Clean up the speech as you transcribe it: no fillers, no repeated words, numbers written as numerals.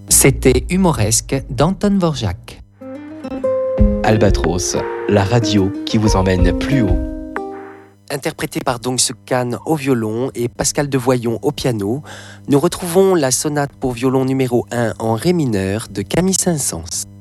C'était Humoresque d'Anton Dvorak. Albatros, la radio qui vous emmène plus haut. Interprété par Dong Seok Khan au violon et Pascal Devoyon au piano, nous retrouvons la sonate pour violon numéro 1 en ré mineur de Camille Saint-Saëns.